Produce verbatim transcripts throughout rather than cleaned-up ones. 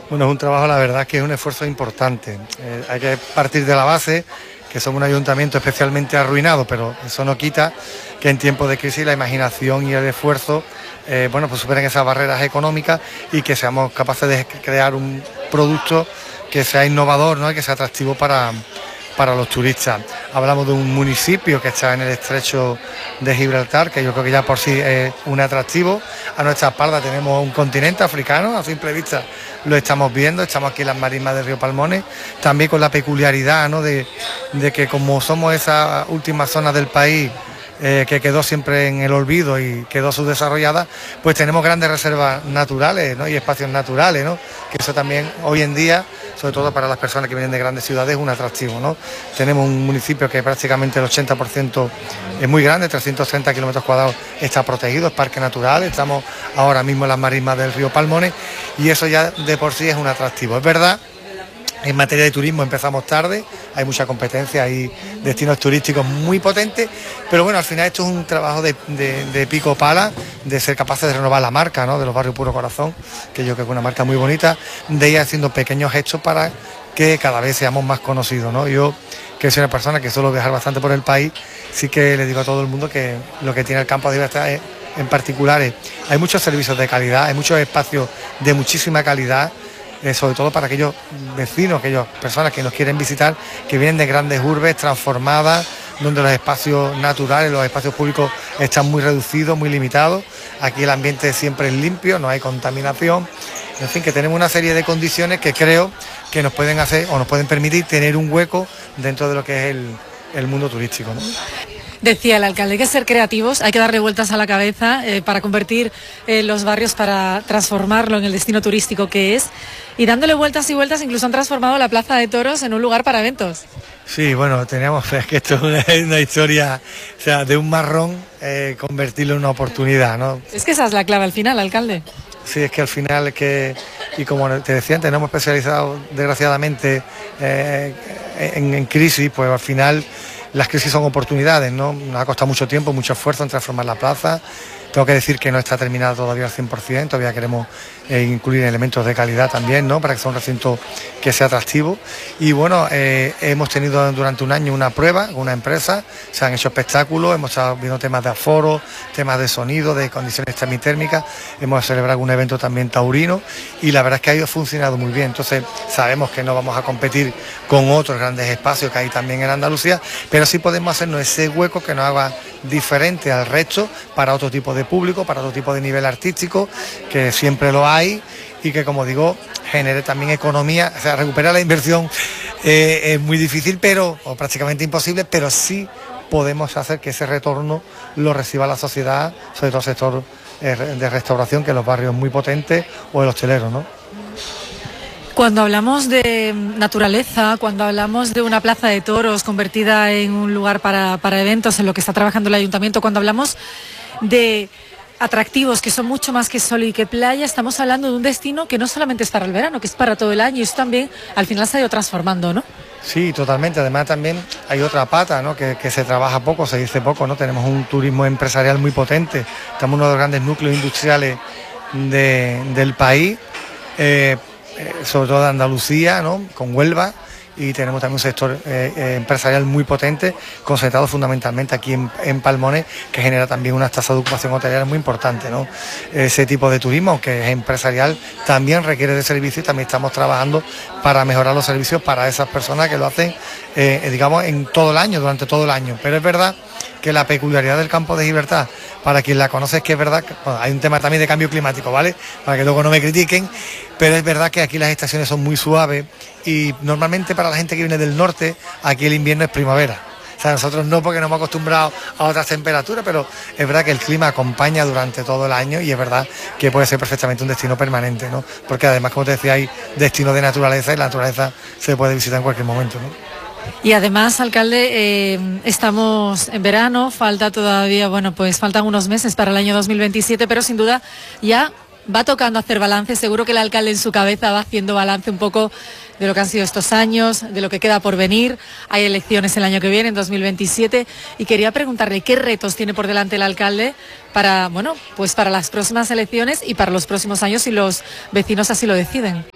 Bueno, es un trabajo, la verdad, que es un esfuerzo importante. Eh, hay que partir de la base, que somos un ayuntamiento especialmente arruinado, pero eso no quita que en tiempos de crisis la imaginación y el esfuerzo, eh, bueno, pues superen esas barreras económicas y que seamos capaces de crear un producto que sea innovador, ¿no? Y que sea atractivo para, para los turistas. Hablamos de un municipio que está en el estrecho de Gibraltar, que yo creo que ya por sí es un atractivo. A nuestra espalda tenemos un continente africano, a simple vista lo estamos viendo, estamos aquí en las marismas del río Palmones, también con la peculiaridad, ¿no? de, de que como somos esa última zona del país eh, que quedó siempre en el olvido y quedó subdesarrollada, pues tenemos grandes reservas naturales, ¿no? Y espacios naturales, ¿no? Que eso también hoy en día, sobre todo para las personas que vienen de grandes ciudades, es un atractivo, ¿no? Tenemos un municipio que prácticamente el ochenta por ciento es muy grande, trescientos treinta kilómetros cuadrados está protegido, es parque natural, estamos ahora mismo en las marismas del río Palmones y eso ya de por sí es un atractivo. Es verdad, en materia de turismo empezamos tarde, hay mucha competencia, hay destinos turísticos muy potentes, pero bueno, al final esto es un trabajo de, de, de pico pala, de ser capaces de renovar la marca, ¿no? De los barrios Puro Corazón, que yo creo que es una marca muy bonita, de ir haciendo pequeños gestos para que cada vez seamos más conocidos, ¿no? Yo, que soy una persona que suelo viajar bastante por el país, sí que le digo a todo el mundo que lo que tiene el campo de Gibraltar es, en particular, es, hay muchos servicios de calidad, hay muchos espacios de muchísima calidad, Eh, sobre todo para aquellos vecinos, aquellas personas que nos quieren visitar, que vienen de grandes urbes transformadas, donde los espacios naturales, los espacios públicos están muy reducidos, muy limitados. Aquí el ambiente siempre es limpio, no hay contaminación. En fin, que tenemos una serie de condiciones que creo que nos pueden hacer o nos pueden permitir tener un hueco dentro de lo que es el, el mundo turístico, ¿no? Decía el alcalde, hay que ser creativos, hay que darle vueltas a la cabeza eh, para convertir eh, los barrios, para transformarlo en el destino turístico que es, y dándole vueltas y vueltas incluso han transformado la Plaza de Toros en un lugar para eventos. Sí, bueno, teníamos, es que esto es una, una historia, o sea, de un marrón eh, convertirlo en una oportunidad, ¿no? Es que esa es la clave al final, alcalde. Sí, es que al final es que, y como te decía antes, nos hemos especializado desgraciadamente eh, en, en crisis, pues al final las crisis son oportunidades, ¿no? Nos ha costado mucho tiempo, mucho esfuerzo en transformar la plaza. Tengo que decir que no está terminada todavía al cien por ciento, todavía queremos eh, incluir elementos de calidad también, ¿no? Para que sea un recinto que sea atractivo. Y bueno, eh, hemos tenido durante un año una prueba con una empresa, se han hecho espectáculos, hemos estado viendo temas de aforo, temas de sonido, de condiciones termotérmicas, hemos celebrado un evento también taurino y la verdad es que ha ido funcionando muy bien. Entonces sabemos que no vamos a competir con otros grandes espacios que hay también en Andalucía, pero sí podemos hacernos ese hueco que nos haga diferente al resto para otro tipo de público, para otro tipo de nivel artístico, que siempre lo hay y que, como digo, genere también economía. O sea, recuperar la inversión eh, es muy difícil, pero o prácticamente imposible, pero sí podemos hacer que ese retorno lo reciba la sociedad, sobre todo el sector eh, de restauración, que en los barrios muy potentes, o el hostelero, ¿no? Cuando hablamos de naturaleza, cuando hablamos de una plaza de toros convertida en un lugar para, para eventos, en lo que está trabajando el ayuntamiento, cuando hablamos de atractivos que son mucho más que sol y que playa, estamos hablando de un destino que no solamente es para el verano, que es para todo el año, y eso también al final se ha ido transformando, ¿no? Sí, totalmente. Además también hay otra pata, ¿no? que, que se trabaja poco, se dice poco, ¿no? Tenemos un turismo empresarial muy potente, estamos en uno de los grandes núcleos industriales de, del país, eh, sobre todo de Andalucía, ¿no? Con Huelva, y tenemos también un sector eh, eh, empresarial muy potente, concentrado fundamentalmente aquí en, en Palmones, que genera también una tasa de ocupación hotelera muy importante, ¿no? Ese tipo de turismo, que es empresarial, también requiere de servicios y también estamos trabajando para mejorar los servicios para esas personas que lo hacen, eh, digamos, en todo el año, durante todo el año. Pero es verdad que la peculiaridad del campo de Gibraltar, para quien la conoce, es que es verdad que bueno, hay un tema también de cambio climático, ¿vale? Para que luego no me critiquen, pero es verdad que aquí las estaciones son muy suaves y normalmente para la gente que viene del norte, aquí el invierno es primavera. O sea, nosotros no, porque nos hemos acostumbrado a otras temperaturas, pero es verdad que el clima acompaña durante todo el año y es verdad que puede ser perfectamente un destino permanente, ¿no? Porque además, como te decía, hay destinos de naturaleza y la naturaleza se puede visitar en cualquier momento, ¿no? Y además, alcalde, eh, estamos en verano, falta todavía, bueno, pues faltan unos meses para el año dos mil veintisiete, pero sin duda ya va tocando hacer balance. Seguro que el alcalde en su cabeza va haciendo balance un poco de lo que han sido estos años, de lo que queda por venir. Hay elecciones el año que viene, en dos mil veintisiete, y quería preguntarle qué retos tiene por delante el alcalde para, bueno, pues para las próximas elecciones y para los próximos años, si los vecinos así lo deciden.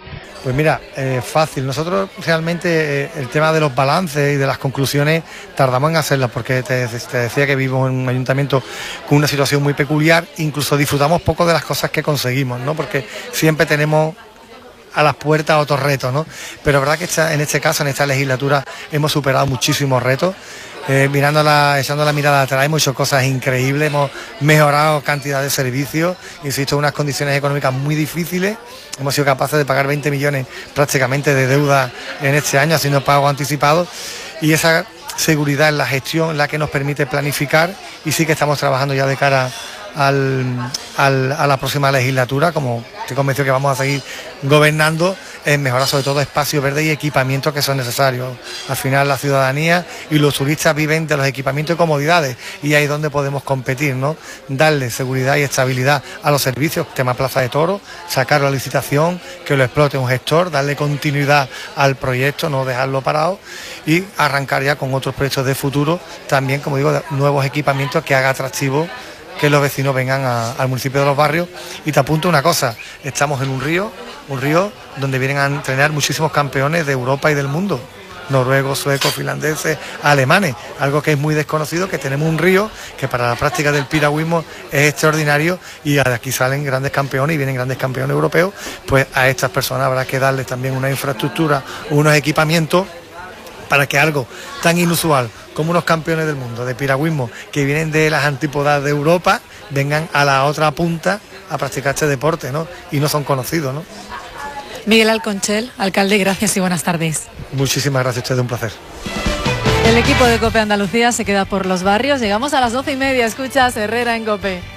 Pues mira, eh, fácil. Nosotros realmente eh, el tema de los balances y de las conclusiones tardamos en hacerlas porque te, te decía que vivimos en un ayuntamiento con una situación muy peculiar, incluso disfrutamos poco de las cosas que conseguimos, ¿no? Porque siempre tenemos a las puertas otros retos, ¿no? Pero es verdad que esta, en este caso, en esta legislatura, hemos superado muchísimos retos. Eh, mirándola, echando la mirada atrás, hemos hecho cosas increíbles, hemos mejorado cantidad de servicios, insisto, unas condiciones económicas muy difíciles, hemos sido capaces de pagar veinte millones prácticamente de deuda en este año, haciendo pagos anticipados, y esa seguridad en la gestión la que nos permite planificar, y sí que estamos trabajando ya de cara al, al, a la próxima legislatura, como estoy convencido que vamos a seguir gobernando, en mejorar sobre todo espacios verdes y equipamientos que son necesarios. Al final la ciudadanía y los turistas viven de los equipamientos y comodidades, y ahí es donde podemos competir, ¿no? Darle seguridad y estabilidad a los servicios, tema Plaza de Toros, sacarlo a licitación, que lo explote un gestor, darle continuidad al proyecto, no dejarlo parado, y arrancar ya con otros proyectos de futuro, también, como digo, nuevos equipamientos que haga atractivo que los vecinos vengan a, al municipio de Los Barrios. Y te apunto una cosa, estamos en un río, un río donde vienen a entrenar muchísimos campeones de Europa y del mundo, noruegos, suecos, finlandeses, alemanes, algo que es muy desconocido, que tenemos un río que para la práctica del piragüismo es extraordinario, y de aquí salen grandes campeones y vienen grandes campeones europeos. Pues a estas personas habrá que darles también una infraestructura, unos equipamientos, para que algo tan inusual como unos campeones del mundo de piragüismo que vienen de las antípodas de Europa vengan a la otra punta a practicar este deporte, ¿no? Y no son conocidos, ¿no? Miguel Alconchel, alcalde, gracias y buenas tardes. Muchísimas gracias a ustedes, un placer. El equipo de COPE Andalucía se queda por Los Barrios. Llegamos a las doce y media, escuchas Herrera en COPE.